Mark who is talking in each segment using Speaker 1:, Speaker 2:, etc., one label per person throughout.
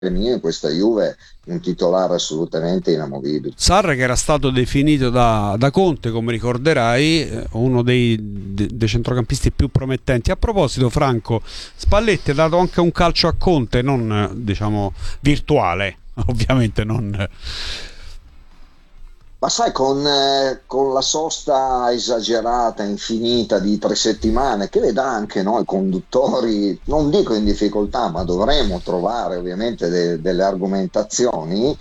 Speaker 1: mio in questa Juve un titolare assolutamente inamovibile.
Speaker 2: Sarri, che era stato definito da Conte, come ricorderai, uno dei centrocampisti più promettenti. A proposito, Franco, Spalletti ha dato anche un calcio a Conte, non diciamo virtuale, ovviamente non.
Speaker 1: Ma sai, con la sosta esagerata, infinita di 3 settimane, che veda anche noi conduttori, non dico in difficoltà, ma dovremo trovare ovviamente delle argomentazioni.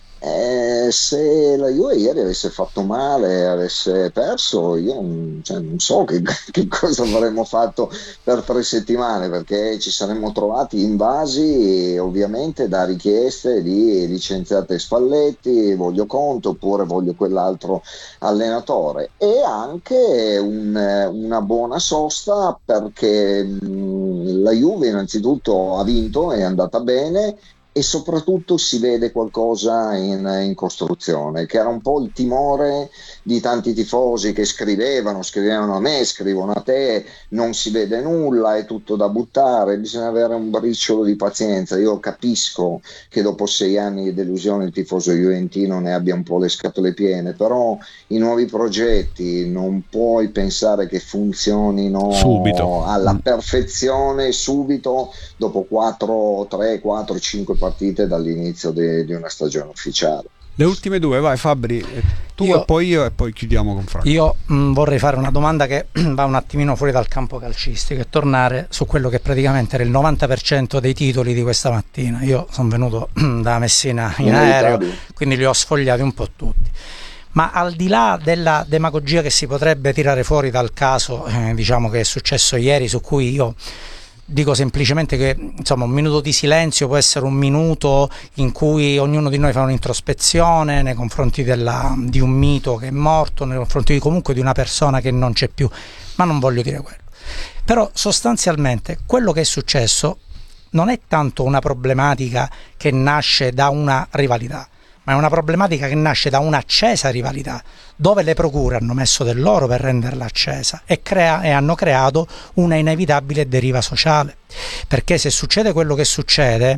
Speaker 1: Se la Juve ieri avesse fatto male, avesse perso, io cioè, non so che cosa avremmo fatto per 3 settimane, perché ci saremmo trovati invasi ovviamente da richieste di licenziate Spalletti, voglio Conte oppure voglio quell'altro allenatore, e anche una buona sosta perché la Juve innanzitutto ha vinto, è andata bene e soprattutto si vede qualcosa in costruzione, che era un po' il timore di tanti tifosi che scrivevano a me, scrivono a te, non si vede nulla, è tutto da buttare, bisogna avere un briciolo di pazienza. Io capisco che dopo 6 anni di delusione il tifoso juventino ne abbia un po' le scatole piene, però i nuovi progetti non puoi pensare che
Speaker 2: Subito.
Speaker 1: funzionino alla perfezione subito dopo 4, 3, 4, 5 partite dall'inizio di una stagione ufficiale.
Speaker 2: Le ultime due, vai Fabri, tu e
Speaker 3: Io,
Speaker 2: poi io e poi chiudiamo con Franco.
Speaker 3: io vorrei fare una domanda che va un attimino fuori dal campo calcistico e tornare su quello che praticamente era il 90% dei titoli di questa mattina. Io sono venuto da Messina in aereo,
Speaker 1: Inevitabile.
Speaker 3: quindi li ho sfogliati un po' tutti. Ma al di là della demagogia che si potrebbe tirare fuori dal caso, diciamo, che è successo ieri, su cui io dico semplicemente che insomma un minuto di silenzio può essere un minuto in cui ognuno di noi fa un'introspezione nei confronti di un mito che è morto, nei confronti comunque di una persona che non c'è più, ma non voglio dire quello. Però sostanzialmente quello che è successo non è tanto una problematica che nasce da una rivalità, ma è una problematica che nasce da un'accesa rivalità, dove le procure hanno messo del loro per renderla accesa e hanno creato una inevitabile deriva sociale. Perché se succede quello che succede,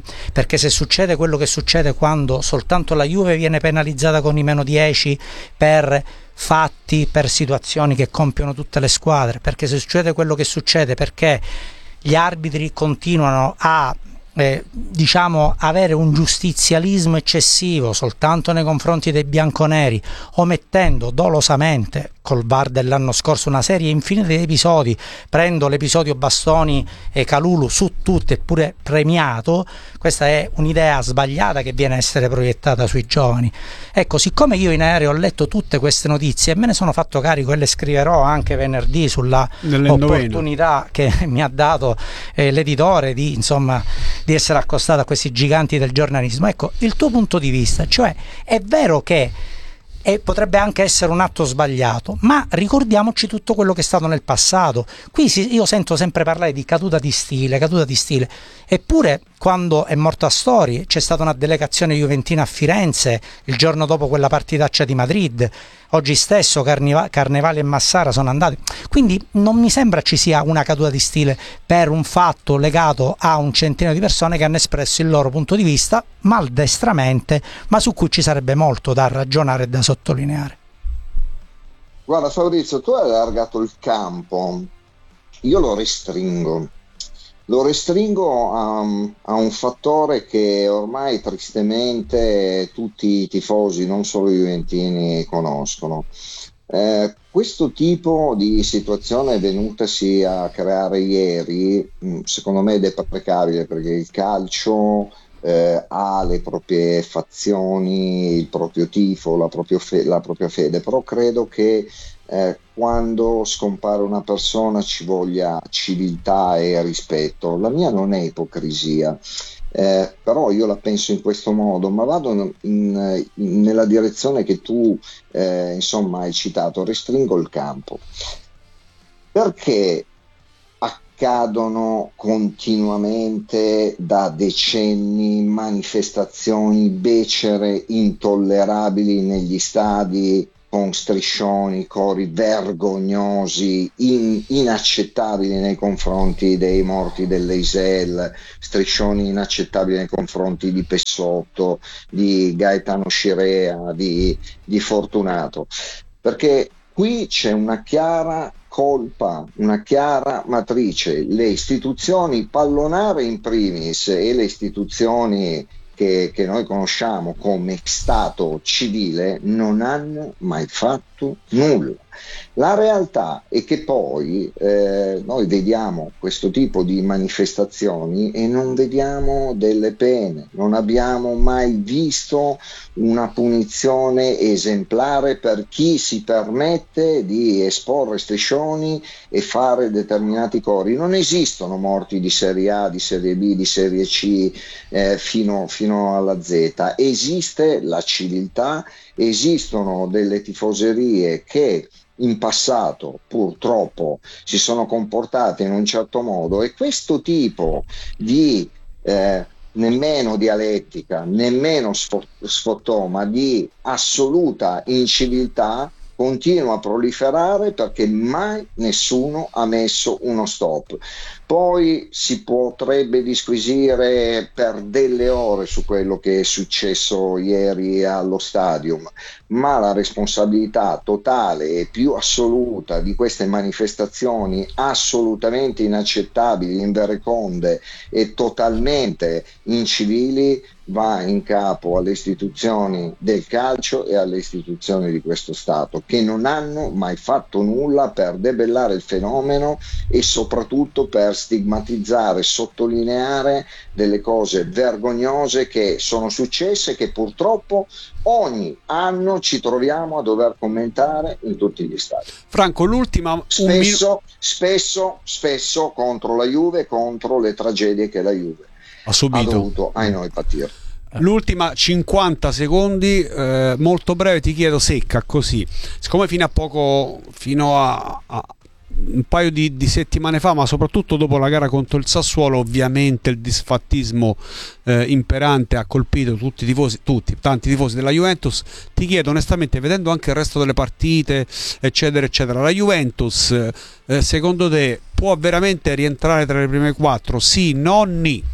Speaker 3: quando soltanto la Juve viene penalizzata con i -10 per fatti, per situazioni che compiono tutte le squadre, perché se succede quello che succede, perché gli arbitri continuano a avere un giustizialismo eccessivo soltanto nei confronti dei bianconeri, omettendo dolosamente col VAR dell'anno scorso una serie infinita di episodi. Prendo l'episodio Bastoni e Calulu su tutti, eppure premiato. Questa è un'idea sbagliata che viene a essere proiettata sui giovani. Ecco, siccome io in aereo ho letto tutte queste notizie e me ne sono fatto carico e le scriverò anche venerdì sulla opportunità che mi ha dato l'editore di essere accostato a questi giganti del giornalismo. Ecco, il tuo punto di vista, cioè è vero che potrebbe anche essere un atto sbagliato, ma ricordiamoci tutto quello che è stato nel passato. Qui io sento sempre parlare di caduta di stile, eppure quando è morto Astori c'è stata una delegazione juventina a Firenze il giorno dopo quella partitaccia di Madrid. Oggi stesso Carnevali e Massara sono andati, quindi non mi sembra ci sia una caduta di stile per un fatto legato a un centinaio di persone che hanno espresso il loro punto di vista maldestramente, ma su cui ci sarebbe molto da ragionare e da sottolineare.
Speaker 1: Guarda Fabrizio, tu hai allargato il campo, io lo restringo a un fattore che ormai tristemente tutti i tifosi, non solo i juventini, conoscono. Questo tipo di situazione venutasi a creare ieri, secondo me è deprecabile, perché il calcio ha le proprie fazioni, il proprio tifo, la propria fede, però credo che quando scompare una persona ci voglia civiltà e rispetto. La mia non è ipocrisia, però io la penso in questo modo, ma vado nella direzione che tu hai citato, restringo il campo. Perché accadono continuamente da decenni manifestazioni becere intollerabili negli stadi con striscioni, cori vergognosi, inaccettabili nei confronti dei morti dell'Eisel, striscioni inaccettabili nei confronti di Pessotto, di Gaetano Scirea, di Fortunato, perché qui c'è una chiara colpa, una chiara matrice. Le istituzioni pallonare in primis e le istituzioni che noi conosciamo come Stato civile non hanno mai fatto nulla. La realtà è che poi noi vediamo questo tipo di manifestazioni e non vediamo delle pene, non abbiamo mai visto una punizione esemplare per chi si permette di esporre striscioni e fare determinati cori. Non esistono morti di serie A, di serie B, di serie C fino alla Z. Esiste la civiltà, esistono delle tifoserie che in passato purtroppo si sono comportate in un certo modo, e questo tipo di nemmeno dialettica, nemmeno sfottò, ma di assoluta inciviltà continua a proliferare perché mai nessuno ha messo uno stop. Poi si potrebbe disquisire per delle ore su quello che è successo ieri allo stadium, ma la responsabilità totale e più assoluta di queste manifestazioni assolutamente inaccettabili, invereconde e totalmente incivili va in capo alle istituzioni del calcio e alle istituzioni di questo Stato, che non hanno mai fatto nulla per debellare il fenomeno e soprattutto per stigmatizzare, sottolineare delle cose vergognose che sono successe, che purtroppo ogni anno ci troviamo a dover commentare in tutti gli stati.
Speaker 2: Franco, l'ultima
Speaker 1: spesso contro la Juve, contro le tragedie che la Juve ha dovuto ai noi patire.
Speaker 2: L'ultima 50 secondi, molto breve, ti chiedo secca così, siccome fino a un paio di settimane fa, ma soprattutto dopo la gara contro il Sassuolo, ovviamente il disfattismo imperante ha colpito tanti tifosi della Juventus. Ti chiedo onestamente, vedendo anche il resto delle partite eccetera eccetera, la Juventus secondo te può veramente rientrare tra le prime 4? Sì, no, ni?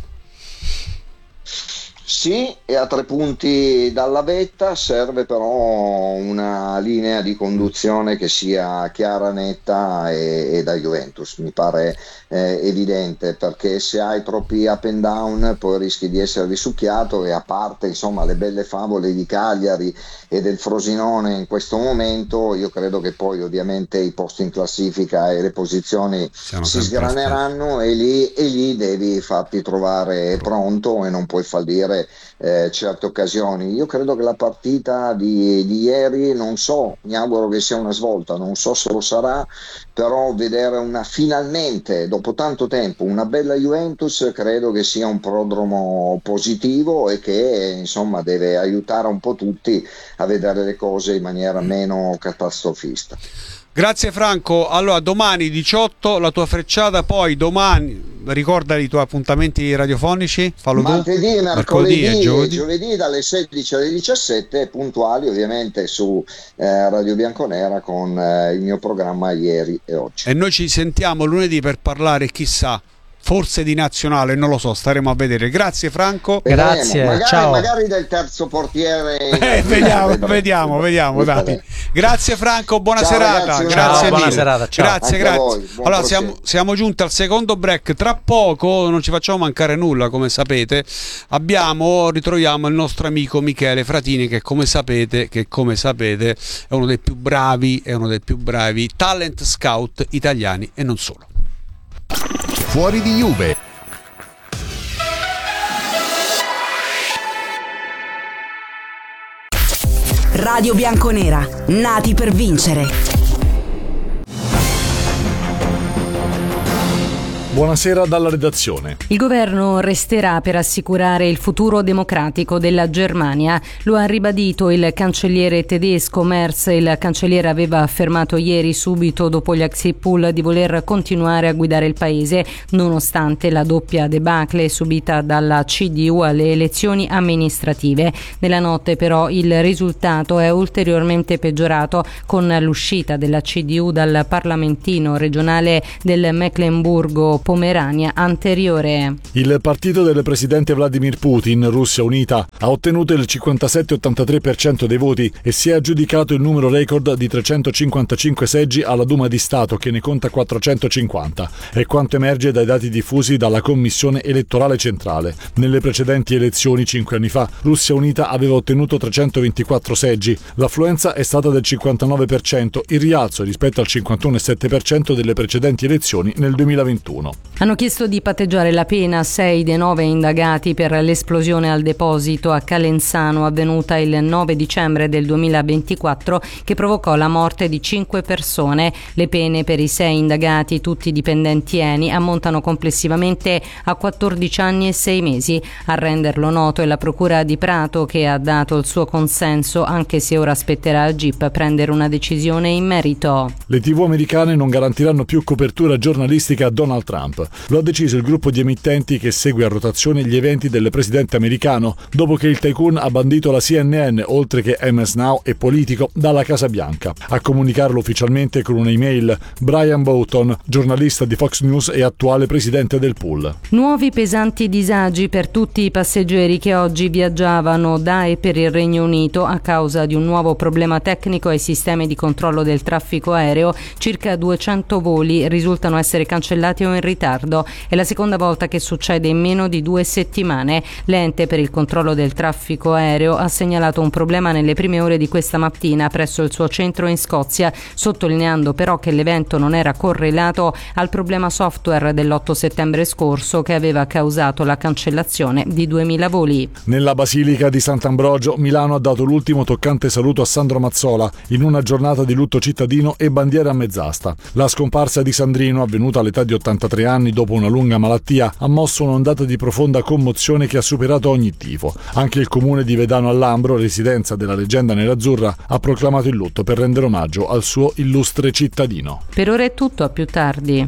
Speaker 1: Sì, e a 3 punti dalla vetta. Serve però una linea di conduzione che sia chiara, netta e da Juventus, mi pare evidente, perché se hai troppi up and down poi rischi di essere risucchiato, e a parte insomma le belle favole di Cagliari e del Frosinone in questo momento, io credo che poi ovviamente i posti in classifica e le posizioni si sgraneranno e lì devi farti trovare pronto e non puoi fallire certe occasioni. Io credo che la partita di ieri, non so, mi auguro che sia una svolta, non so se lo sarà, però vedere finalmente dopo tanto tempo una bella Juventus credo che sia un prodromo positivo e che insomma deve aiutare un po' tutti a vedere le cose in maniera meno catastrofista.
Speaker 2: Grazie Franco. Allora domani 18 la tua frecciata, poi domani ricorda i tuoi appuntamenti radiofonici, fallo
Speaker 1: martedì,
Speaker 2: tu.
Speaker 1: mercoledì e giovedì dalle 16 alle 17, puntuali ovviamente su Radio Bianconera con il mio programma Ieri e Oggi.
Speaker 2: E noi ci sentiamo lunedì per parlare, chissà, forse di nazionale, non lo so, staremo a vedere. Grazie Franco.
Speaker 3: Grazie, ciao.
Speaker 1: Magari del terzo portiere.
Speaker 2: Vediamo. Dai. Grazie Franco, buona serata.
Speaker 1: Ragazzi,
Speaker 2: grazie mille.
Speaker 3: Buona serata, ciao.
Speaker 2: Grazie. Allora siamo giunti al secondo break. Tra poco non ci facciamo mancare nulla, come sapete. Ritroviamo il nostro amico Michele Fratini, che come sapete è uno dei più bravi talent scout italiani e non solo.
Speaker 4: Fuori di Juve.
Speaker 5: Radio Bianconera, nati per vincere.
Speaker 4: Buonasera dalla redazione.
Speaker 6: Il governo resterà per assicurare il futuro democratico della Germania. Lo ha ribadito il cancelliere tedesco Merz. Il cancelliere aveva affermato ieri, subito dopo gli exit poll, di voler continuare a guidare il paese nonostante la doppia debacle subita dalla CDU alle elezioni amministrative. Nella notte però il risultato è ulteriormente peggiorato con l'uscita della CDU dal parlamentino regionale del Mecklenburgo-Pomerania anteriore.
Speaker 4: Il partito del presidente Vladimir Putin, Russia Unita, ha ottenuto il 57,83% dei voti e si è aggiudicato il numero record di 355 seggi alla Duma di Stato, che ne conta 450. È quanto emerge dai dati diffusi dalla Commissione elettorale centrale. Nelle precedenti elezioni 5 anni fa, Russia Unita aveva ottenuto 324 seggi. L'affluenza è stata del 59%, il rialzo rispetto al 51,7% delle precedenti elezioni nel 2021.
Speaker 6: Hanno chiesto di patteggiare la pena 6 dei 9 indagati per l'esplosione al deposito a Calenzano avvenuta il 9 dicembre del 2024 che provocò la morte di 5 persone. Le pene per i 6 indagati, tutti dipendenti ENI, ammontano complessivamente a 14 anni e 6 mesi. A renderlo noto è la Procura di Prato, che ha dato il suo consenso, anche se ora spetterà al GIP prendere una decisione in merito.
Speaker 4: Le TV americane non garantiranno più copertura giornalistica a Donald Trump. Lo ha deciso il gruppo di emittenti che segue a rotazione gli eventi del presidente americano, dopo che il tycoon ha bandito la CNN, oltre che MS Now e Politico, dalla Casa Bianca. A comunicarlo ufficialmente con un'email Brian Boughton, giornalista di Fox News e attuale presidente del pool.
Speaker 6: Nuovi pesanti disagi per tutti i passeggeri che oggi viaggiavano da e per il Regno Unito a causa di un nuovo problema tecnico ai sistemi di controllo del traffico aereo. Circa 200 voli risultano essere cancellati o in ritardo. È la seconda volta che succede in meno di 2 settimane. L'ente per il controllo del traffico aereo ha segnalato un problema nelle prime ore di questa mattina presso il suo centro in Scozia, sottolineando però che l'evento non era correlato al problema software dell'8 settembre scorso che aveva causato la cancellazione di 2000 voli.
Speaker 4: Nella Basilica di Sant'Ambrogio, Milano ha dato l'ultimo toccante saluto a Sandro Mazzola in una giornata di lutto cittadino e bandiera a mezz'asta. La scomparsa di Sandrino, avvenuta all'età di 83 anni dopo una lunga malattia, ha mosso un'ondata di profonda commozione che ha superato ogni tifo. Anche il comune di Vedano al Lambro, residenza della leggenda nerazzurra, ha proclamato il lutto per rendere omaggio al suo illustre cittadino.
Speaker 6: Per ora è tutto, a più tardi.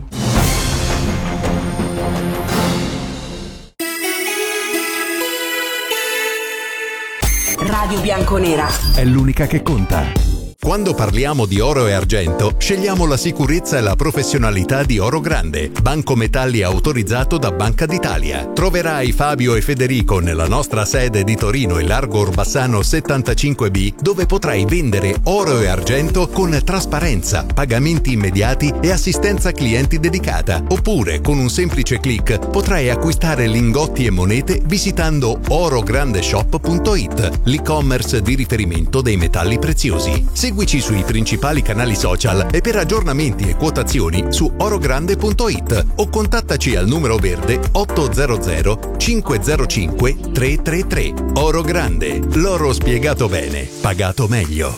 Speaker 5: Radio Bianconera
Speaker 4: è l'unica che conta.
Speaker 7: Quando parliamo di oro e argento, scegliamo la sicurezza e la professionalità di Oro Grande, banco metalli autorizzato da Banca d'Italia. Troverai Fabio e Federico nella nostra sede di Torino e Largo Orbassano 75B, dove potrai vendere oro e argento con trasparenza, pagamenti immediati e assistenza clienti dedicata. Oppure, con un semplice click, potrai acquistare lingotti e monete visitando orograndeshop.it, l'e-commerce di riferimento dei metalli preziosi. Seguici sui principali canali social e per aggiornamenti e quotazioni su orogrande.it o contattaci al numero verde 800 505 333. Oro Grande, l'oro spiegato bene, pagato meglio.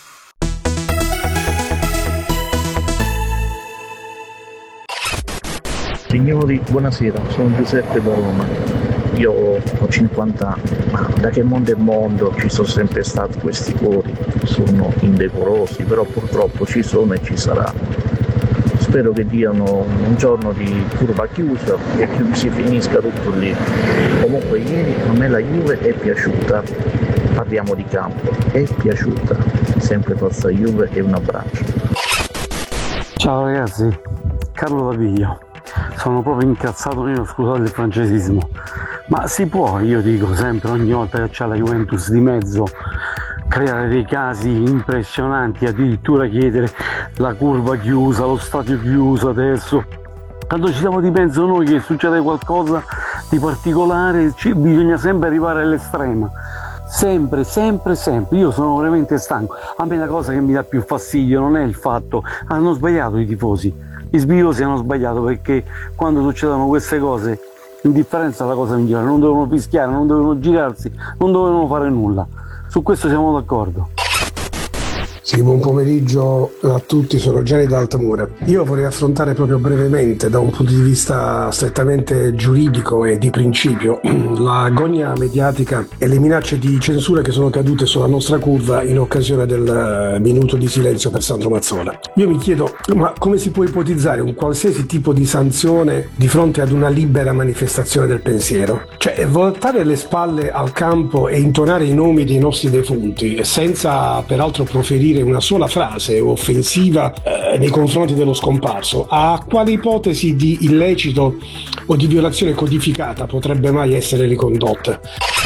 Speaker 8: Signori, buonasera, sono Giuseppe da Roma. Io ho 50 anni, ma da che mondo è mondo ci sono sempre stati questi cori, sono indecorosi, però purtroppo ci sono e ci saranno. Spero che diano un giorno di curva chiusa e che si finisca tutto lì. Comunque ieri a me la Juve è piaciuta, parliamo di campo, è piaciuta, sempre forza Juve e un abbraccio.
Speaker 9: Ciao ragazzi, Carlo Daviglio. Sono proprio incazzato nero, scusate il francesismo, ma si può, io dico sempre, ogni volta che c'è la Juventus di mezzo, creare dei casi impressionanti, addirittura chiedere la curva chiusa, lo stadio chiuso adesso, quando ci siamo di mezzo noi che succede qualcosa di particolare bisogna sempre arrivare all'estremo, sempre, io sono veramente stanco. A me la cosa che mi dà più fastidio non è il fatto, hanno sbagliato i tifosi, gli sbiosi hanno sbagliato, perché quando succedono queste cose indifferenza è la cosa migliore, non devono fischiare, non devono girarsi, non devono fare nulla, su questo siamo d'accordo.
Speaker 10: Sì, buon pomeriggio a tutti, sono Gianni da Altamura. Io vorrei affrontare proprio brevemente, da un punto di vista strettamente giuridico e di principio, la gogna mediatica e le minacce di censura che sono cadute sulla nostra curva in occasione del minuto di silenzio per Sandro Mazzola. Io mi chiedo, ma come si può ipotizzare un qualsiasi tipo di sanzione di fronte ad una libera manifestazione del pensiero? Cioè, voltare le spalle al campo e intonare i nomi dei nostri defunti senza peraltro proferire una sola frase offensiva nei confronti dello scomparso, a quale ipotesi di illecito o di violazione codificata potrebbe mai essere ricondotta?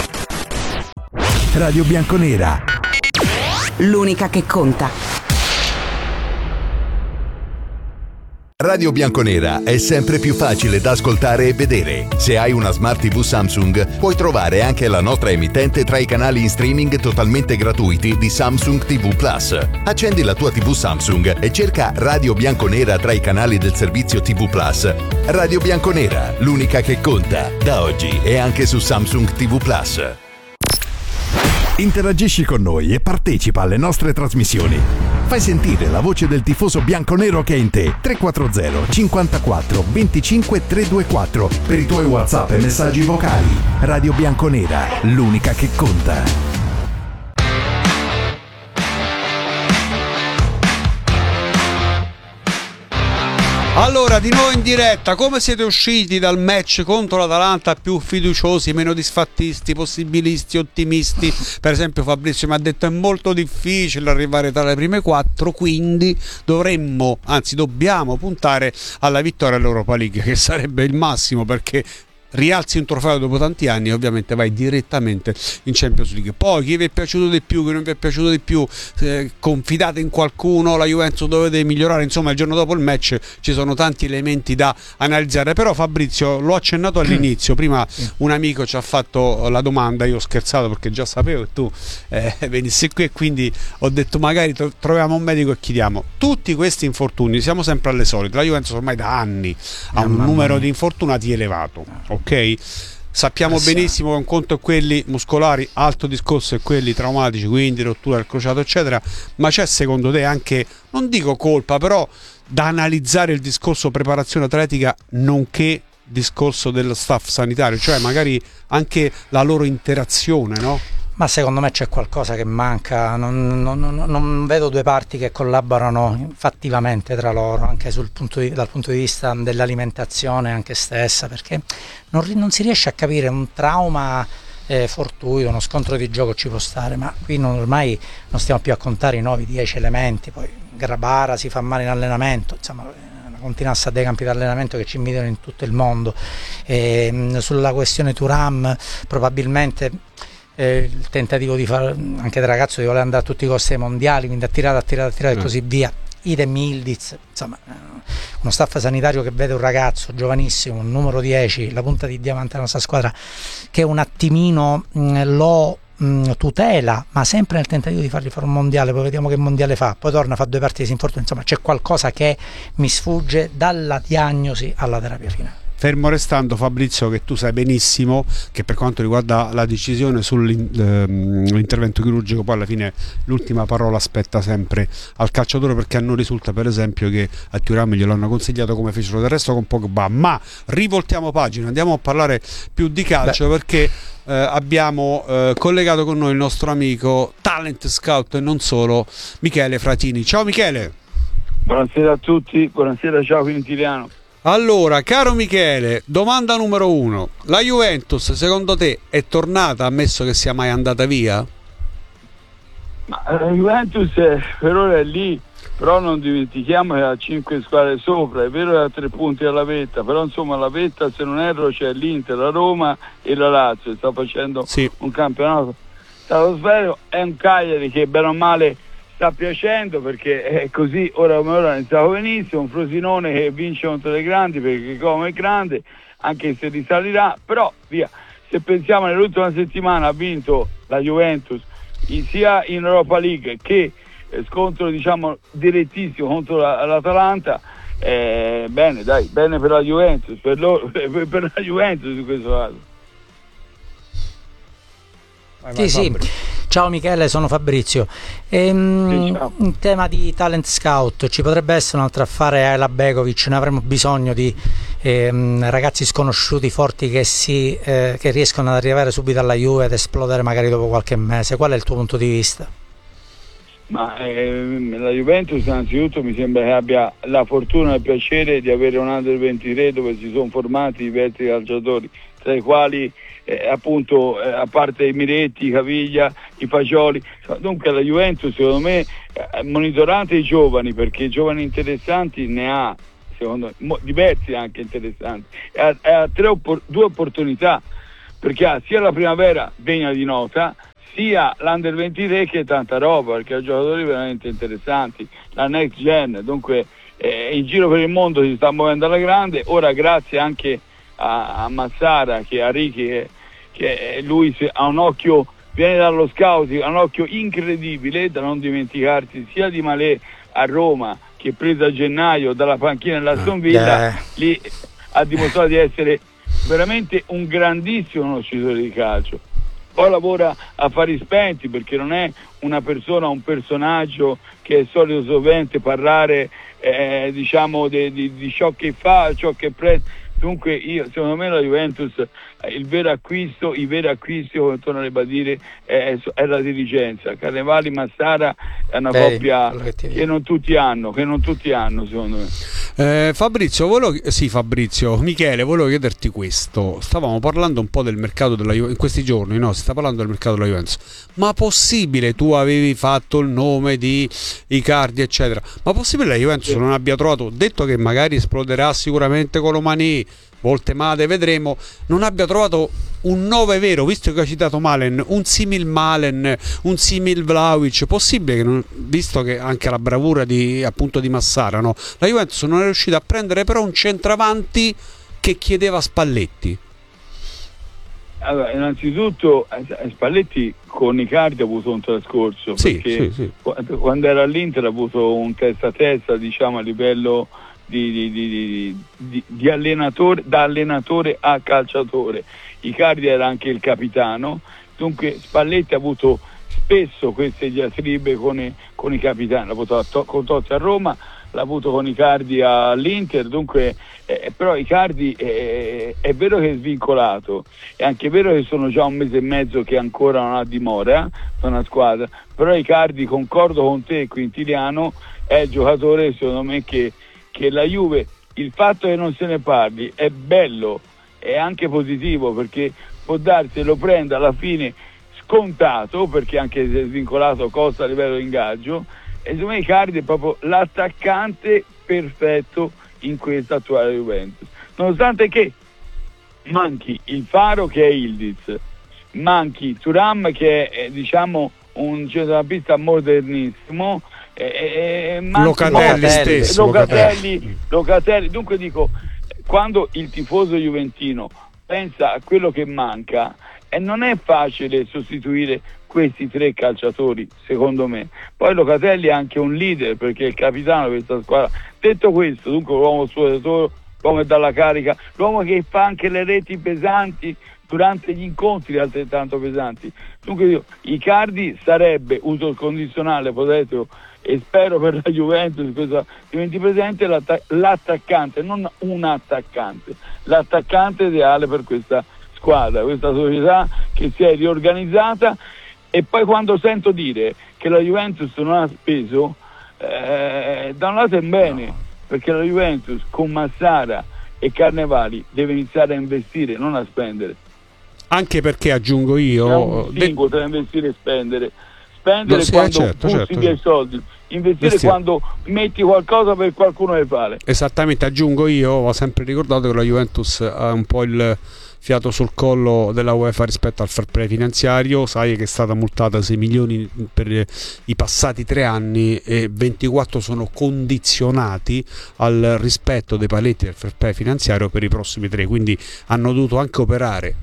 Speaker 11: Radio Bianconera,
Speaker 5: l'unica che conta.
Speaker 7: Radio Bianconera è sempre più facile da ascoltare e vedere. Se hai una Smart TV Samsung, puoi trovare anche la nostra emittente tra i canali in streaming totalmente gratuiti di Samsung TV Plus. Accendi la tua TV Samsung e cerca Radio Bianconera tra i canali del servizio TV Plus. Radio Bianconera, l'unica che conta. Da oggi è anche su Samsung TV Plus.
Speaker 11: interagisci con noi e partecipa alle nostre trasmissioni. Fai sentire la voce del tifoso bianconero che è in te. 340 54 25 324 per i tuoi WhatsApp e messaggi vocali. Radio Bianconera, l'unica che conta.
Speaker 2: Allora, di nuovo in diretta, come siete usciti dal match contro l'Atalanta? Più fiduciosi, meno disfattisti, possibilisti, ottimisti? Per esempio Fabrizio mi ha detto è molto difficile arrivare tra le prime 4, quindi dobbiamo puntare alla vittoria all'Europa League, che sarebbe il massimo, perché rialzi un trofeo dopo tanti anni e ovviamente vai direttamente in Champions League. Poi chi vi è piaciuto di più, chi non vi è piaciuto di più, confidate in qualcuno, la Juventus dovete migliorare, insomma il giorno dopo il match ci sono tanti elementi da analizzare. Però Fabrizio, l'ho accennato all'inizio, prima un amico ci ha fatto la domanda, io ho scherzato perché già sapevo che tu venissi qui e quindi ho detto magari troviamo un medico e chiediamo. Tutti questi infortuni, siamo sempre alle solite, la Juventus ormai da anni ha un numero di infortunati elevato, ok? Sappiamo benissimo che un conto è quelli muscolari, altro discorso è quelli traumatici, quindi rottura del crociato eccetera, ma c'è secondo te anche, non dico colpa, però da analizzare il discorso preparazione atletica nonché discorso dello staff sanitario, cioè magari anche la loro interazione, no?
Speaker 3: Ma secondo me c'è qualcosa che manca, non vedo due parti che collaborano fattivamente tra loro, anche dal punto di vista dell'alimentazione anche stessa, perché non si riesce a capire un trauma fortuito, uno scontro di gioco ci può stare, ma qui ormai non stiamo più a contare i 9-10 elementi, poi Grabara si fa male in allenamento, insomma una continuanza dei campi di allenamento che ci invidiano in tutto il mondo. Sulla questione Thuram probabilmente il tentativo di fare anche del ragazzo di voler andare a tutti i costi ai mondiali, quindi attirare e così via, idem Ildiz, insomma uno staff sanitario che vede un ragazzo giovanissimo, un numero 10, la punta di diamante della nostra squadra, che un attimino lo tutela, ma sempre nel tentativo di fargli fare un mondiale, poi vediamo che mondiale fa, poi torna, fa 2 partite, si infortuna, insomma c'è qualcosa che mi sfugge dalla diagnosi alla terapia finale.
Speaker 2: Fermo restando, Fabrizio, che tu sai benissimo che per quanto riguarda la decisione sull'intervento chirurgico, poi alla fine l'ultima parola spetta sempre al calciatore, perché a noi risulta per esempio che a Thuram glielo hanno consigliato come fecero del resto con Pogba. Ma rivoltiamo pagina, andiamo a parlare più di calcio, perché abbiamo collegato con noi il nostro amico talent scout e non solo, Michele Fratini. Ciao Michele.
Speaker 12: Buonasera a tutti, buonasera, ciao Quintiliano.
Speaker 2: Allora, caro Michele, domanda numero 1. La Juventus, secondo te, è tornata, ammesso che sia mai andata via?
Speaker 12: Ma la Juventus per ora è lì, però non dimentichiamo che ha 5 squadre sopra, è vero che ha 3 punti alla vetta, però insomma la vetta, se non erro, c'è l'Inter, la Roma e la Lazio, sta facendo un campionato stratosferico. È un Cagliari che bene o male sta piacendo, perché è così, ora come ora ha iniziato benissimo, un Frosinone che vince contro le grandi perché come è grande, anche se risalirà, però via, se pensiamo nell'ultima settimana ha vinto la Juventus sia in Europa League che scontro diciamo direttissimo contro l'Atalanta, bene dai, bene per la Juventus, per la Juventus su questo caso.
Speaker 3: Sì, Ciao Michele, sono Fabrizio. In tema di talent scout ci potrebbe essere un altro affare Ayla Begovic, ne avremo bisogno di ragazzi sconosciuti forti che riescono ad arrivare subito alla Juve ed esplodere magari dopo qualche mese. Qual è il tuo punto di vista?
Speaker 12: Ma la Juventus innanzitutto mi sembra che abbia la fortuna e il piacere di avere un Under 23 dove si sono formati diversi calciatori, tra i quali appunto a parte i Miretti, i Caviglia, i Fagioli. Dunque la Juventus secondo me monitorante i giovani, perché giovani interessanti ne ha, secondo me, diversi anche interessanti, e ha due opportunità, perché ha sia la primavera degna di nota, sia l'Under 23 che è tanta roba, perché ha giocatori veramente interessanti, la next gen. Dunque in giro per il mondo si sta muovendo alla grande. Ora grazie anche a Massara, a Ricky, che lui ha un occhio, viene dallo scouting, ha un occhio incredibile, da non dimenticarsi, sia di Malé a Roma, che preso a gennaio dalla panchina dell'Aston Villa, lì ha dimostrato di essere veramente un grandissimo conoscitore di calcio. Poi lavora a fari spenti, perché non è una persona, un personaggio che è solito sovente parlare diciamo di ciò che fa, ciò che prende. Dunque secondo me la Juventus, i veri acquisti, come torno a ribadire, è la dirigenza. Carnevali, Massara è una coppia che non tutti hanno, secondo me.
Speaker 2: Fabrizio, Michele, volevo chiederti questo. Stavamo parlando un po' del mercato della Juventus in questi giorni, no? Si sta parlando del mercato della Juventus. Ma possibile, tu avevi fatto il nome di Icardi eccetera, ma possibile la Juventus non abbia trovato, detto che magari esploderà sicuramente Colomani, Voltemade, vedremo, non abbia trovato un 9 vero, visto che hai citato Malen, un simil Malen, un simil Vlahovic? Possibile che non, visto che anche la bravura di Massara, no? La Juventus non è riuscita a prendere però un centravanti che chiedeva Spalletti?
Speaker 12: Allora, innanzitutto Spalletti con Icardi ha avuto un trascorso, perché quando era all'Inter ha avuto un testa a testa, diciamo, a livello di allenatore, da allenatore a calciatore. Icardi era anche il capitano, dunque Spalletti ha avuto spesso queste diatribe con i capitani. L'ha avuto con Totti a Roma, l'ha avuto con Icardi all'Inter. Dunque però Icardi è vero che è svincolato, è anche vero che sono già un mese e mezzo che ancora non ha dimora da una squadra, però Icardi, concordo con te Quintiliano, è il giocatore secondo me che la Juve, il fatto che non se ne parli è bello, è anche positivo, perché può darsi lo prenda alla fine scontato, perché anche se è svincolato costa a livello di ingaggio, e secondo me Icardi è proprio l'attaccante perfetto in questa attuale Juventus, nonostante che manchi il faro che è Ildiz, manchi Thuram che è diciamo un centrocampista modernissimo, Locatelli. Dunque dico, quando il tifoso juventino pensa a quello che manca, e non è facile sostituire questi tre calciatori, secondo me. Poi Locatelli è anche un leader, perché è il capitano di questa squadra. Detto questo, dunque l'uomo sudatore, l'uomo che dà la carica, l'uomo che fa anche le reti pesanti durante gli incontri altrettanto pesanti. Dunque io, Icardi sarebbe, uso il condizionale ipotetico, e spero per la Juventus questo diventi presente, l'attaccante, non un attaccante, l'attaccante ideale per questa squadra, questa società che si è riorganizzata. E poi quando sento dire che la Juventus non ha speso, da un lato è bene, perché la Juventus con Massara e Carnevali deve iniziare a investire, non a spendere.
Speaker 2: Anche perché, aggiungo io,
Speaker 12: tra investire e spendere quando butti via i soldi, investire quando metti qualcosa per qualcuno che vale.
Speaker 2: Esattamente, aggiungo io, ho sempre ricordato che la Juventus ha un po' il fiato sul collo della UEFA rispetto al fair play finanziario. Sai che è stata multata 6 milioni per i passati 3 anni e 24 sono condizionati al rispetto dei paletti del fair play finanziario per i prossimi 3, quindi hanno dovuto anche operare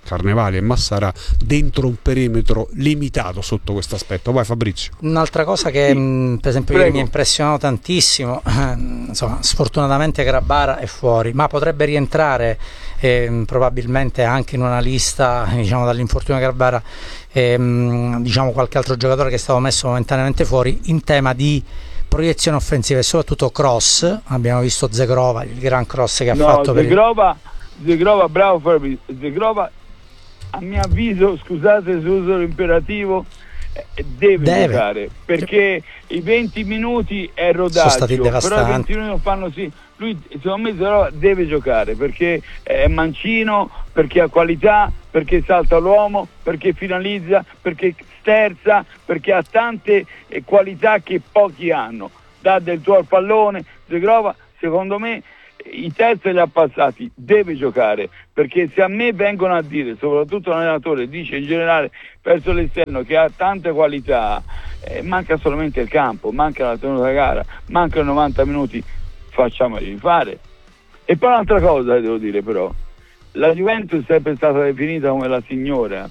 Speaker 2: Carnevali e Massara dentro un perimetro limitato sotto questo aspetto. Vai Fabrizio.
Speaker 3: Un'altra cosa che per esempio mi ha impressionato tantissimo, insomma, sfortunatamente Grabara è fuori, ma potrebbe rientrare probabilmente anche in una lista, diciamo, dall'infortunio Grabara, diciamo qualche altro giocatore che è stato messo momentaneamente fuori in tema di proiezione offensiva e soprattutto cross. Abbiamo visto Zegrova, il gran cross che ha fatto
Speaker 12: Zegrova, bravo Fabrizio. Zegrova, a mio avviso, scusate se uso l'imperativo, deve giocare, perché i 20 minuti è rodaggio, però i 20 minuti non fanno sì. Lui secondo me Zegrova deve giocare perché è mancino, perché ha qualità, perché salta l'uomo, perché finalizza, perché sterza, perché ha tante qualità che pochi hanno. Dà del tuo al pallone. Zegrova secondo me i test li ha passati, deve giocare, perché se a me vengono a dire, soprattutto l'allenatore dice in generale verso l'esterno che ha tante qualità, manca solamente il campo, manca la tenuta gara, mancano 90 minuti, facciamoli fare. E poi un'altra cosa devo dire, però la Juventus è sempre stata definita come la signora,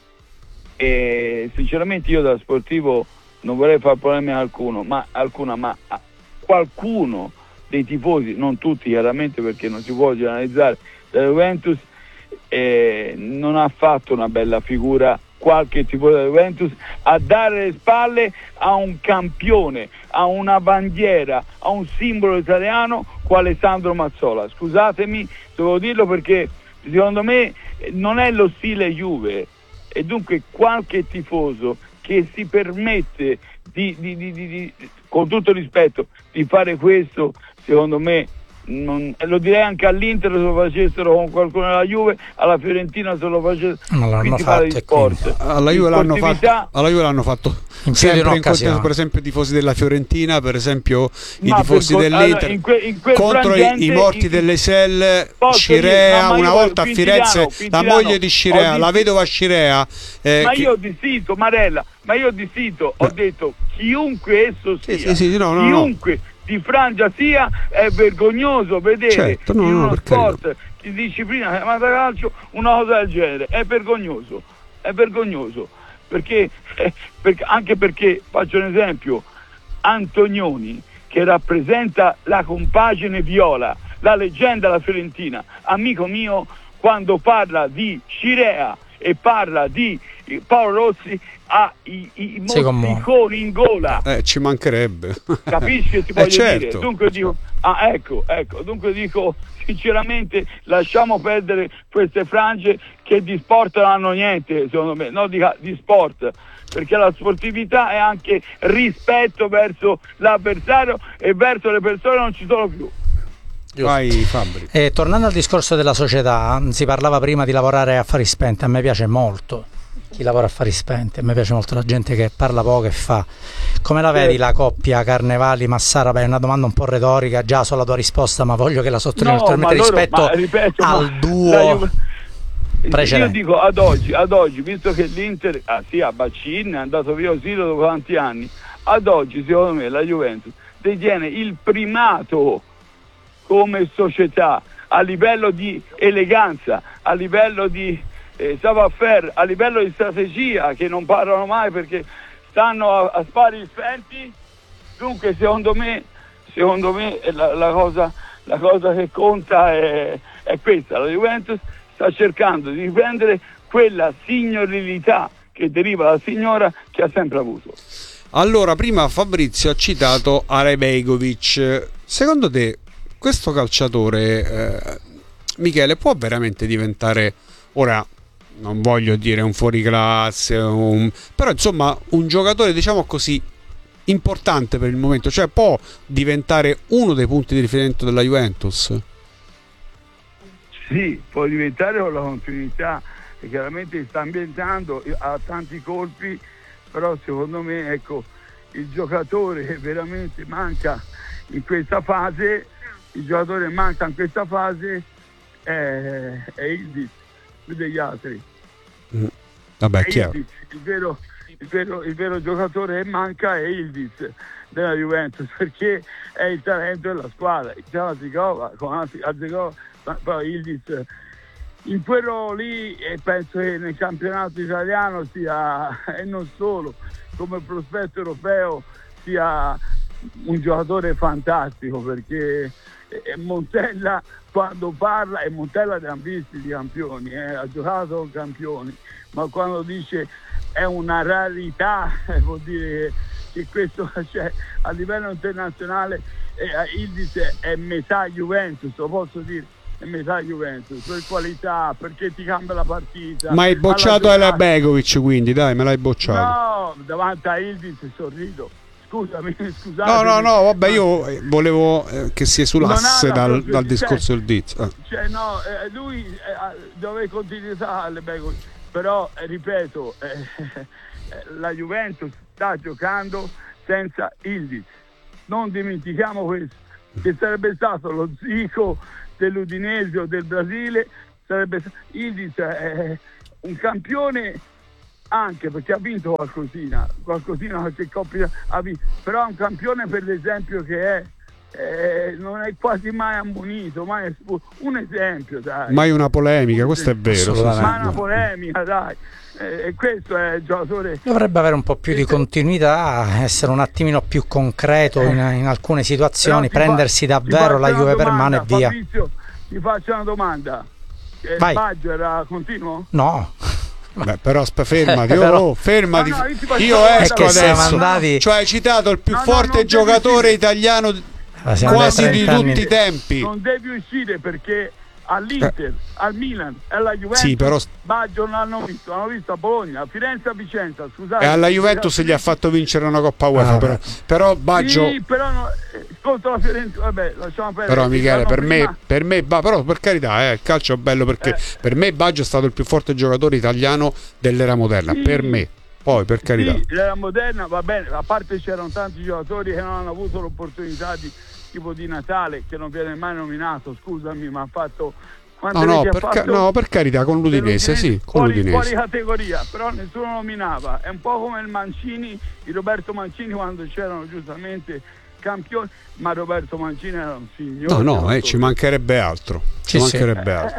Speaker 12: e sinceramente io da sportivo non vorrei fare problemi a qualcuno, ma qualcuno dei tifosi, non tutti chiaramente perché non si può generalizzare, della Juventus non ha fatto una bella figura. Qualche tifoso della Juventus a dare le spalle a un campione, a una bandiera, a un simbolo italiano quale Sandro Mazzola. Scusatemi, devo dirlo perché secondo me non è lo stile Juve, e dunque qualche tifoso che si permette di con tutto il rispetto di fare questo, secondo me lo direi anche all'Inter se lo facessero con qualcuno della Juve, alla Fiorentina se lo facessero, quindi fare di sport.
Speaker 2: Alla Juve l'hanno fatto sempre per esempio i tifosi della Fiorentina, per esempio i tifosi dell'Inter, in quel contro i morti dell'Eisel, Scirea, una volta a Firenze la moglie di Scirea, la vedova Scirea,
Speaker 12: io ho dissito, Marella, ho detto chiunque esso sia, chiunque di frangia sia, è vergognoso vedere in uno sport di disciplina chiamata calcio una cosa del genere. È vergognoso perché anche perché, faccio un esempio, Antonioni, che rappresenta la compagine viola, la leggenda della Fiorentina, amico mio, quando parla di Scirea e parla di Paolo Rossi, ha i mozziconi in gola,
Speaker 2: ci mancherebbe.
Speaker 12: Capisci che ti voglio dire? Dunque dico, dunque dico sinceramente, lasciamo perdere queste frange che di sport non hanno niente, secondo me, no, di sport, perché la sportività è anche rispetto verso l'avversario e verso le persone non ci sono più.
Speaker 2: Vai Fabri.
Speaker 3: Tornando al discorso della società, si parlava prima di lavorare a affari spenti. A me piace molto chi lavora a affari spenti, a me piace molto la gente che parla poco e fa. Come la vedi la coppia Carnevali Massara? Beh, è una domanda un po' retorica già sulla tua risposta, ma voglio che la sottolinei rispetto al duo precedente.
Speaker 12: Io dico ad oggi, visto che l'Inter a Bacin è andato via Osilo dopo tanti anni, ad oggi secondo me la Juventus detiene il primato come società a livello di eleganza, a livello di savoir-faire, a livello di strategia, che non parlano mai perché stanno a spari spenti. Dunque secondo me la cosa che conta è questa: la Juventus sta cercando di riprendere quella signorilità che deriva dalla signora che ha sempre avuto.
Speaker 2: Allora, prima Fabrizio ha citato Arebejkovic. Secondo te questo calciatore, Michele, può veramente diventare, ora non voglio dire un fuoriclasse, però insomma un giocatore, diciamo così, importante per il momento, cioè può diventare uno dei punti di riferimento della Juventus?
Speaker 12: Sì, può diventare con la continuità, e chiaramente sta ambientando, ha tanti colpi, però secondo me, ecco, il giocatore che veramente manca in questa fase, è Ildiz, più degli altri.
Speaker 2: Vabbè, è chiaro.
Speaker 12: Il vero giocatore che manca è Ildiz della Juventus, perché è il talento della squadra. C'è la Zigova, poi Ildiz in quello lì penso che nel campionato italiano sia, e non solo, come prospetto europeo sia un giocatore fantastico, perché Montella quando parla, e Montella abbiamo visti di campioni, ha giocato con campioni, ma quando dice è una rarità vuol dire che questo, cioè, a livello internazionale Ildiz è metà Juventus, lo posso dire, è metà Juventus per qualità, perché ti cambia la partita.
Speaker 2: Ma hai bocciato Ela Begovic, quindi dai, me l'hai bocciato.
Speaker 12: No, davanti a Ildiz sorrido. Scusate.
Speaker 2: No, vabbè, io volevo che si esulasse dal discorso del Diz.
Speaker 12: Lui dove continuità alle Begovic, però ripeto, la Juventus sta giocando senza Ildiz. Non dimentichiamo questo, che sarebbe stato lo Zico dell'Udinese o del Brasile, sarebbe Ildiz è un campione anche perché ha vinto qualcosina qualche coppia ha vinto, però è un campione per l'esempio che non è quasi mai ammonito, mai un esempio, dai.
Speaker 2: Mai una polemica, questo è vero.
Speaker 12: Mai una polemica, dai. E questo è il giocatore.
Speaker 3: Dovrebbe avere un po' più di continuità, essere un attimino più concreto in alcune situazioni, prendersi davvero la Juve per mano e via.
Speaker 12: Fabrizio, ti faccio una domanda. Baggio era continuo?
Speaker 3: No.
Speaker 2: Beh, però fermati, fermati.
Speaker 12: No,
Speaker 2: io esco adesso. Cioè hai citato il più forte giocatore italiano quasi di tutti i tempi.
Speaker 12: Non devi uscire perché all'Inter, al Milan e alla Juventus
Speaker 2: sì, però
Speaker 12: Baggio non l'hanno visto, hanno visto a Bologna, a Firenze, a Vicenza, scusate.
Speaker 2: E alla Juventus gli ha fatto vincere una Coppa UEFA, però Baggio
Speaker 12: sì, però contro la Fiorentina, vabbè, lasciamo perdere.
Speaker 2: Però Michele, per me però per carità, il calcio è bello perché per me Baggio è stato il più forte giocatore italiano dell'era moderna, per me. Poi per carità.
Speaker 12: Sì, l'era moderna va bene, a parte c'erano tanti giocatori che non hanno avuto l'opportunità di tipo di Natale, che non viene mai nominato, scusami, ma ha fatto
Speaker 2: per carità, con l'Udinese, sì, con l'Udinese.
Speaker 12: Fuori categoria, però nessuno nominava. È un po' come il Roberto Mancini quando c'erano giustamente campioni, ma Roberto Mancini era un signore.
Speaker 2: Ci mancherebbe altro. Ci mancherebbe altro.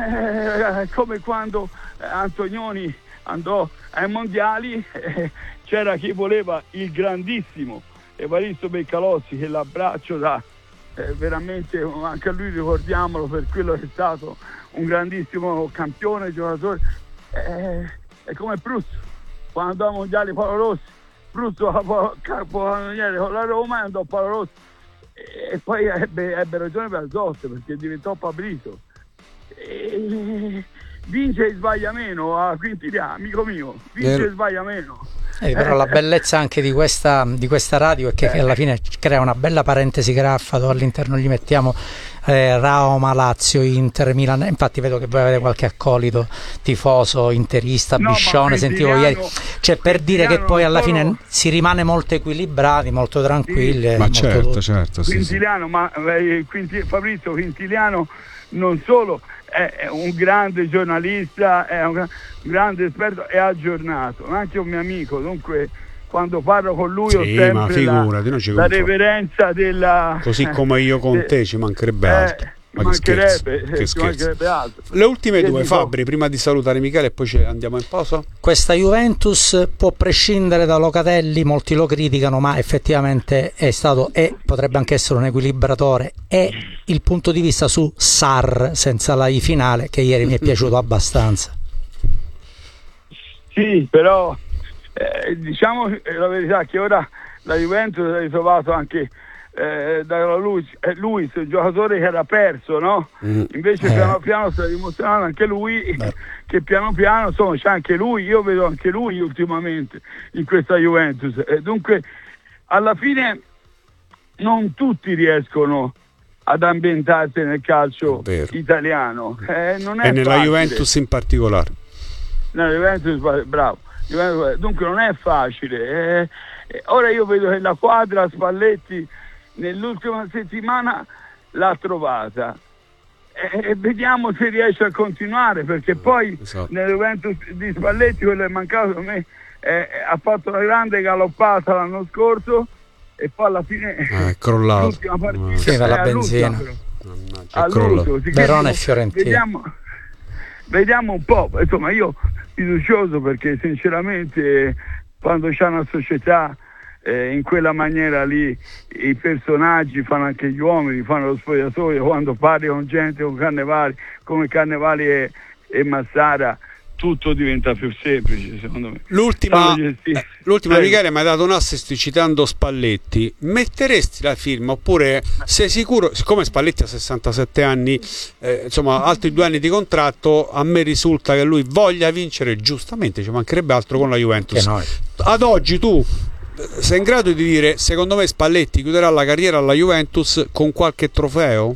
Speaker 12: Come quando Antonioni andò ai mondiali, c'era chi voleva il grandissimo Evaristo Beccalossi, che l'abbraccio da veramente, anche a lui ricordiamolo per quello che è stato un grandissimo campione, giocatore. È come Prusso, quando andò ai mondiali Paolo Rossi, Prusso capocannoniere con la Roma e andò Paolo Rossi, e poi ebbe ragione per Zotte perché diventò Pablito. Vince e sbaglia meno a Quintiliano, amico mio, vince e sbaglia meno.
Speaker 3: Però la bellezza anche di questa radio è che alla fine crea una bella parentesi graffa dove all'interno gli mettiamo Roma, Lazio, Inter, Milan. Infatti vedo che voi avete qualche accolito tifoso interista, Biscione, sentivo ieri, cioè per dire che poi alla fine si rimane molto equilibrati, molto tranquilli.
Speaker 2: Ma
Speaker 3: molto
Speaker 2: certo.
Speaker 12: Quintiliano, sì. Ma Fabrizio Quintiliano non solo è un grande giornalista, è un grande esperto, è aggiornato, anche un mio amico, dunque quando parlo con lui ho sempre la reverenza della...
Speaker 2: Così come io con te, ci mancherebbe altro.
Speaker 12: Mancherebbe altro.
Speaker 2: Le ultime due, Fabri, prima di salutare Michele e poi andiamo in pausa.
Speaker 3: Questa Juventus può prescindere da Locatelli, molti lo criticano, ma effettivamente è stato e potrebbe anche essere un equilibratore. E il punto di vista su Sarr senza la I finale, che ieri mi è piaciuto abbastanza.
Speaker 12: Sì, però diciamo la verità che ora la Juventus ha ritrovato anche da Luis, il giocatore che era perso, no? Invece piano piano sta dimostrando anche lui che piano piano c'è anche lui, io vedo anche lui ultimamente in questa Juventus, e dunque alla fine non tutti riescono ad ambientarsi nel calcio italiano, non è
Speaker 2: e nella
Speaker 12: facile.
Speaker 2: Juventus in particolare.
Speaker 12: Nella Juventus, bravo. Dunque non è facile. Ora io vedo che la quadra Spalletti nell'ultima settimana l'ha trovata e vediamo se riesce a continuare, perché poi nell'evento di Spalletti quello è mancato a me, ha fatto una grande galoppata l'anno scorso e poi alla fine
Speaker 2: è crollato
Speaker 12: l'ultima partita
Speaker 3: la benzina
Speaker 12: all'uso,
Speaker 3: Verona e Fiorentina.
Speaker 12: vediamo un po', insomma io fiducioso, perché sinceramente quando c'è una società in quella maniera lì, i personaggi fanno anche gli uomini, fanno lo spogliatoio, quando parli con gente, con Carnevali, come Carnevali e Massara, tutto diventa più semplice, secondo me.
Speaker 2: L'ultima Michele, mi hai dato un assist citando Spalletti. Metteresti la firma, oppure sei sicuro, siccome Spalletti ha 67 anni, insomma altri 2 anni di contratto, a me risulta che lui voglia vincere, giustamente, ci mancherebbe altro, con la Juventus. Ad oggi tu sei in grado di dire, secondo me Spalletti chiuderà la carriera alla Juventus con qualche trofeo?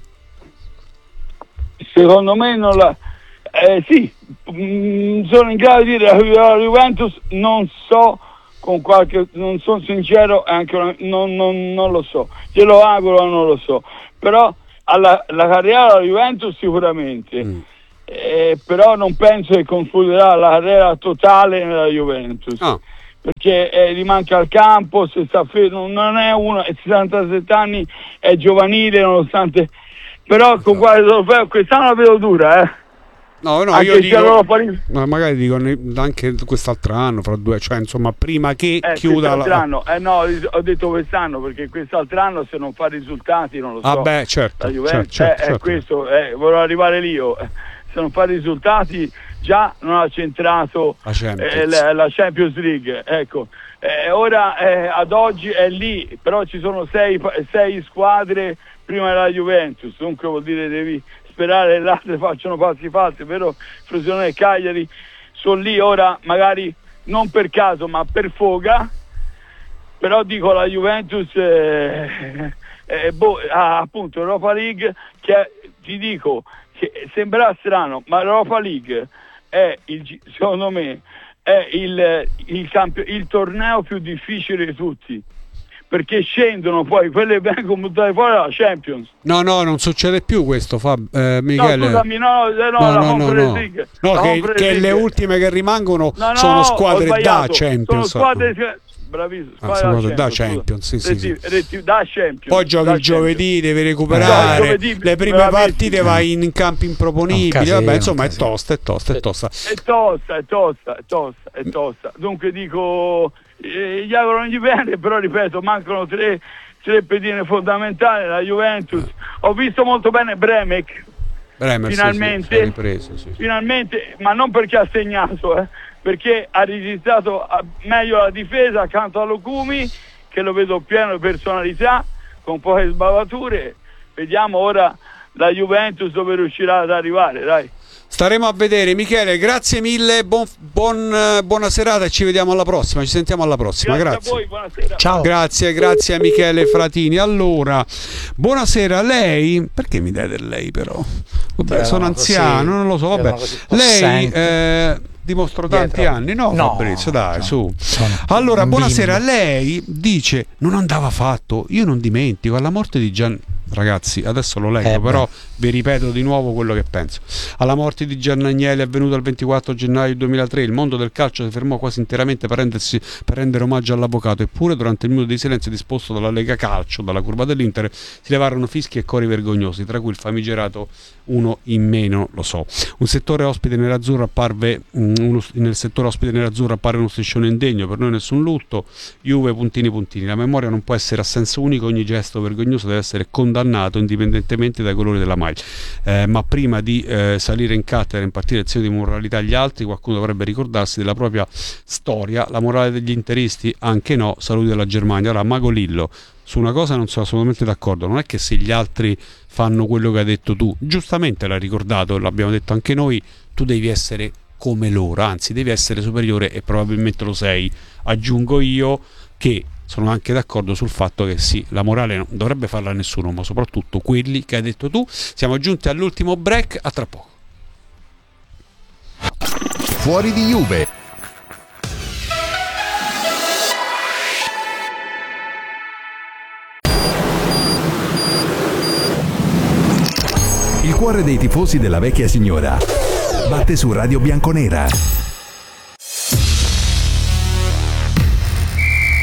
Speaker 12: Secondo me non la... sì, sono in grado di dire la Juventus, non so, con qualche, non sono sincero, anche non lo so, glielo auguro, non lo so, però la carriera della Juventus sicuramente, però non penso che concluderà la carriera totale nella Juventus, perché gli manca il campo, se sta fermo, non è uno, 67 anni, è giovanile nonostante, però con quale trofeo, quest'anno la vedo dura,
Speaker 2: No,
Speaker 12: anche
Speaker 2: io dico,
Speaker 12: ma
Speaker 2: magari dico anche quest'altro anno, fra 2, cioè insomma prima che chiuda
Speaker 12: anno. No, ho detto quest'anno, perché quest'altro anno se non fa risultati non lo so.
Speaker 2: Beh, certo,
Speaker 12: la Juventus,
Speaker 2: certo.
Speaker 12: questo, volevo arrivare lì io. Se non fa risultati già non ha centrato la Champions League, ecco. Ora ad oggi è lì, però ci sono 6 squadre prima della Juventus, dunque vuol dire devi sperare che le altre facciano passi falsi, vero? Frosinone e Cagliari sono lì ora, magari non per caso ma per foga, però dico la Juventus appunto Europa League, che ti dico che sembra strano, ma l'Europa League è secondo me è il torneo più difficile di tutti, perché scendono poi quelle che vengono buttate fuori dalla Champions. No,
Speaker 2: non succede più questo, Michele.
Speaker 12: No, scusami, la Conference League.
Speaker 2: Che le ultime che rimangono sono squadre da Champions.
Speaker 12: Sono squadre bravissimo,
Speaker 2: squadre da Champions, sì.
Speaker 12: Da Champions.
Speaker 2: Poi giochi il giovedì, devi recuperare, le prime partite vai in campi improponibili, vabbè, insomma è tosta.
Speaker 12: È tosta. Dunque dico, gli auguro non gli bene, però ripeto, mancano tre pedine fondamentali. La Juventus, ho visto molto bene Bremek finalmente,
Speaker 2: sì, ripreso, sì.
Speaker 12: Finalmente, ma non perché ha segnato, perché ha registrato meglio la difesa accanto a Lukumi, che lo vedo pieno di personalità, con poche sbavature. Vediamo ora la Juventus dove riuscirà ad arrivare, dai.
Speaker 2: Staremo a vedere. Michele, grazie mille, buona serata e ci vediamo alla prossima, ci sentiamo alla prossima. Grazie
Speaker 12: a voi, buonasera.
Speaker 2: Ciao. Grazie a Michele Fratini. Allora, buonasera, lei, perché mi dai del lei però? Vabbè, sono anziano, non lo so, vabbè. Lei dimostro tanti anni, no Fabrizio, dai, su. Allora, buonasera, lei dice non andava fatto, io non dimentico, alla morte di ragazzi, adesso lo leggo, però vi ripeto di nuovo quello che penso. Alla morte di Gian Agnelli, avvenuta il 24 gennaio 2003, il mondo del calcio si fermò quasi interamente per rendere omaggio all'avvocato, eppure durante il minuto di silenzio disposto dalla Lega Calcio, dalla curva dell'Inter, si levarono fischi e cori vergognosi, tra cui il famigerato uno in meno, lo so. Nel settore ospite nerazzurro appare uno striscione indegno, per noi nessun lutto, Juve ... La memoria non può essere a senso unico, ogni gesto vergognoso deve essere condannato indipendentemente dai colori della maglia. Ma prima di salire in cattedra e impartire lezioni di moralità agli altri, qualcuno dovrebbe ricordarsi della propria storia. La morale degli interisti? Anche no. Saluti dalla Germania. Ora, Mago Lillo, su una cosa non sono assolutamente d'accordo, non è che se gli altri fanno quello che hai detto tu, giustamente l'hai ricordato, l'abbiamo detto anche noi, tu devi essere come loro, anzi devi essere superiore, e probabilmente lo sei. Aggiungo io che sono anche d'accordo sul fatto che sì, la morale non dovrebbe farla nessuno, ma soprattutto quelli che hai detto tu. Siamo giunti all'ultimo break, a tra poco.
Speaker 11: Fuori di Juve. Il cuore dei tifosi della vecchia signora batte su Radio Bianconera.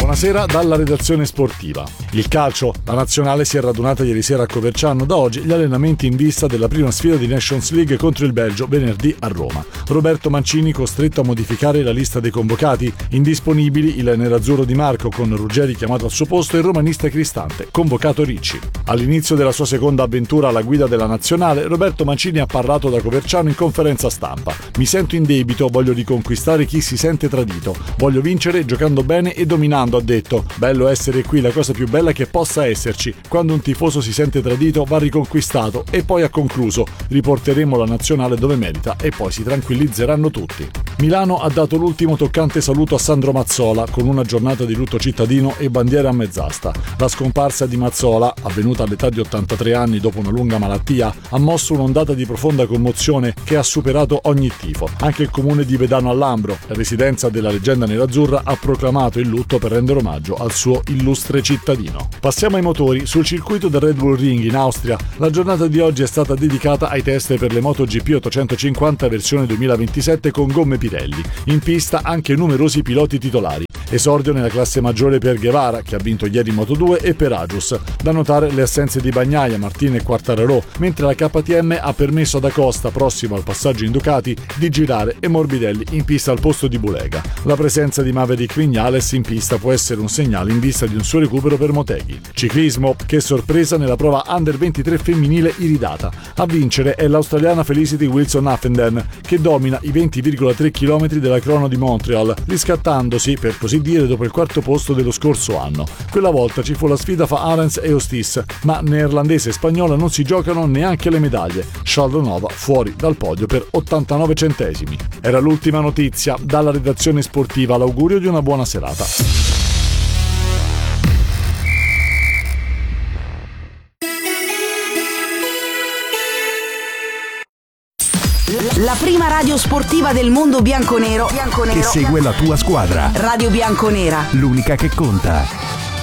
Speaker 4: Buonasera dalla redazione sportiva. Il calcio, la nazionale si è radunata ieri sera a Coverciano, da oggi gli allenamenti in vista della prima sfida di Nations League contro il Belgio venerdì a Roma. Roberto Mancini costretto a modificare la lista dei convocati, indisponibili il nerazzurro Di Marco con Ruggeri chiamato al suo posto e il romanista Cristante, convocato Ricci. All'inizio della sua seconda avventura alla guida della nazionale, Roberto Mancini ha parlato da Coverciano in conferenza stampa. Mi sento in debito, voglio riconquistare chi si sente tradito, voglio vincere giocando bene e dominando, ha detto. Bello essere qui, la cosa più bella che possa esserci. Quando un tifoso si sente tradito va riconquistato. E poi ha concluso: riporteremo la nazionale dove merita e poi si tranquillizzeranno tutti. Milano ha dato l'ultimo toccante saluto a Sandro Mazzola con una giornata di lutto cittadino e bandiera a mezz'asta. La scomparsa di Mazzola, avvenuta all'età di 83 anni dopo una lunga malattia, ha mosso un'ondata di profonda commozione che ha superato ogni tifo. Anche il comune di Vedano al Lambro, la residenza della leggenda nerazzurra, ha proclamato il lutto per rendere omaggio al suo illustre cittadino. Passiamo ai motori. Sul circuito del Red Bull Ring in Austria, la giornata di oggi è stata dedicata ai test per le MotoGP 850 versione 2027 con gomme Pirelli. In pista anche numerosi piloti titolari. Esordio nella classe maggiore per Guevara, che ha vinto ieri in Moto2, e per Agius. Da notare le assenze di Bagnaia, Martin e Quartararo, mentre la KTM ha permesso ad Acosta, prossimo al passaggio in Ducati, di girare e Morbidelli in pista al posto di Bulega. La presenza di Maverick Viñales in pista può essere un segnale in vista di un suo recupero per Motegi. Ciclismo, che sorpresa nella prova Under 23 femminile iridata. A vincere è l'australiana Felicity Wilson-Huffenden, che domina i 20,3 km della crono di Montreal, riscattandosi, per così dire, dopo il quarto posto dello scorso anno. Quella volta ci fu la sfida fra Arens e Ostis, ma neerlandese e spagnola non si giocano neanche le medaglie. Chaldonova fuori dal podio per 89 centesimi. Era l'ultima notizia. Dalla redazione sportiva l'augurio di una buona serata.
Speaker 5: La prima radio sportiva del mondo bianconero
Speaker 11: che segue la tua squadra.
Speaker 5: Radio Bianconera,
Speaker 11: l'unica che conta.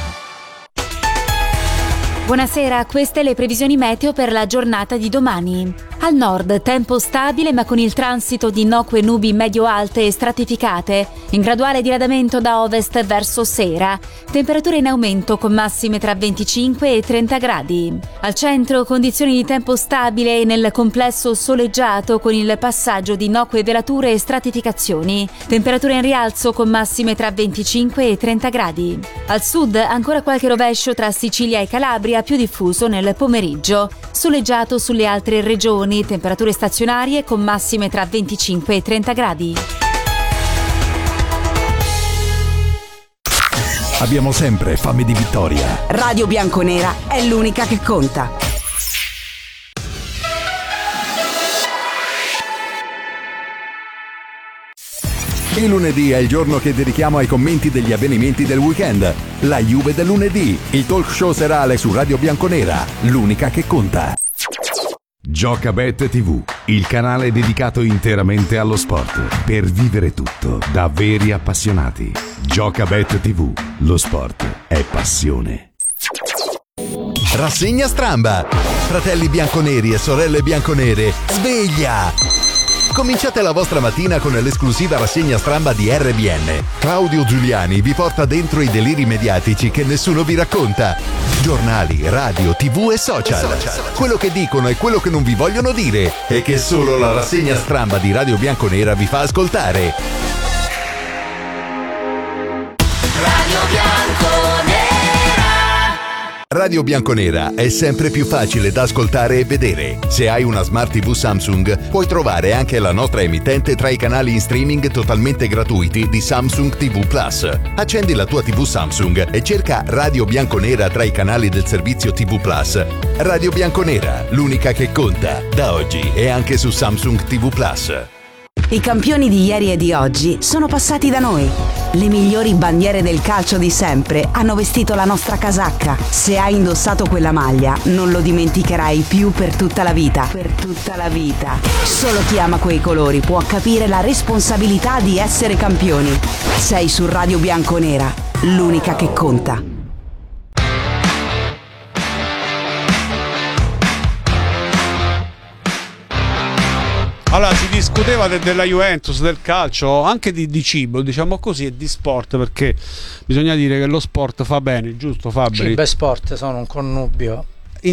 Speaker 13: Buonasera, queste le previsioni meteo per la giornata di domani. Al nord tempo stabile ma con il transito di innocue nubi medio-alte e stratificate, in graduale diradamento da ovest verso sera. Temperature in aumento con massime tra 25 e 30 gradi. Al centro condizioni di tempo stabile e nel complesso soleggiato con il passaggio di innocue velature e stratificazioni. Temperature in rialzo con massime tra 25 e 30 gradi. Al sud ancora qualche rovescio tra Sicilia e Calabria, più diffuso nel pomeriggio. Soleggiato sulle altre regioni, temperature stazionarie con massime tra 25 e 30 gradi.
Speaker 11: Abbiamo sempre fame di vittoria.
Speaker 5: Radio Bianconera è l'unica che conta.
Speaker 11: Il lunedì è il giorno che dedichiamo ai commenti degli avvenimenti del weekend. La Juve del lunedì, il talk show serale su Radio Bianconera, l'unica che conta.
Speaker 14: Giocabet TV, il canale dedicato interamente allo sport, per vivere tutto da veri appassionati. Giocabet TV, lo sport è passione.
Speaker 7: Rassegna stramba. Fratelli bianconeri e sorelle bianconere, sveglia! Cominciate la vostra mattina con l'esclusiva rassegna stramba di RBN. Claudio Giuliani vi porta dentro i deliri mediatici che nessuno vi racconta. Giornali, radio, TV e social. Quello che dicono e quello che non vi vogliono dire e che solo la rassegna stramba di Radio Bianconera vi fa ascoltare.
Speaker 15: Radio Bianconera.
Speaker 7: Radio Bianconera è sempre più facile da ascoltare e vedere. Se hai una Smart TV Samsung, puoi trovare anche la nostra emittente tra i canali in streaming totalmente gratuiti di Samsung TV Plus. Accendi la tua TV Samsung e cerca Radio Bianconera tra i canali del servizio TV Plus. Radio Bianconera, l'unica che conta, da oggi e anche su Samsung TV Plus.
Speaker 5: I campioni di ieri e di oggi sono passati da noi. Le migliori bandiere del calcio di sempre hanno vestito la nostra casacca. Se hai indossato quella maglia, non lo dimenticherai più per tutta la vita. Per tutta la vita. Solo chi ama quei colori può capire la responsabilità di essere campioni. Sei su Radio Bianconera, l'unica che conta.
Speaker 2: Allora, si discuteva della Juventus, del calcio, anche di cibo, diciamo così, e di sport, perché bisogna dire che lo sport fa bene, giusto Fabri?
Speaker 3: Cibo e sport sono un connubio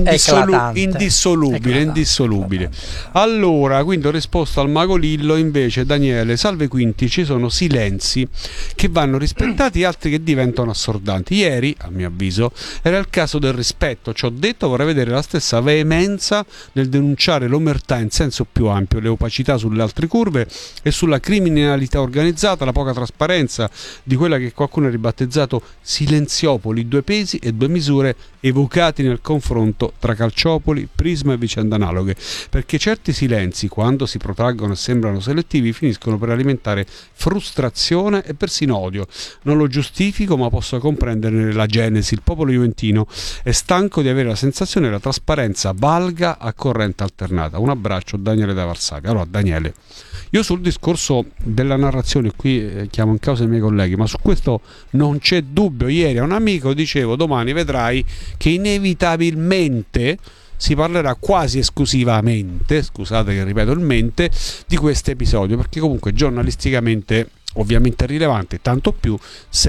Speaker 2: indissolubile. Allora, quindi ho risposto al Mago Lillo, invece Daniele, salve Quinti, ci sono silenzi che vanno rispettati e altri che diventano assordanti. Ieri, a mio avviso, era il caso del rispetto, ci ho detto, vorrei vedere la stessa veemenza nel denunciare l'omertà in senso più ampio, le opacità sulle altre curve e sulla criminalità organizzata, la poca trasparenza di quella che qualcuno ha ribattezzato silenziopoli, 2 pesi e 2 misure evocati nel confronto tra calciopoli, Prisma e vicende analoghe, perché certi silenzi, quando si protraggono e sembrano selettivi, finiscono per alimentare frustrazione e persino odio. Non lo giustifico, ma posso comprenderne la genesi. Il popolo juventino è stanco di avere la sensazione che la trasparenza valga a corrente alternata. Un abbraccio, Daniele da Varsavia. Allora, Daniele, io sul discorso della narrazione qui chiamo in causa i miei colleghi, ma su questo non c'è dubbio. Ieri a un amico dicevo: domani vedrai che inevitabilmente si parlerà quasi esclusivamente, scusate che ripeto il mente, di questo episodio, perché comunque giornalisticamente ovviamente è rilevante, tanto più se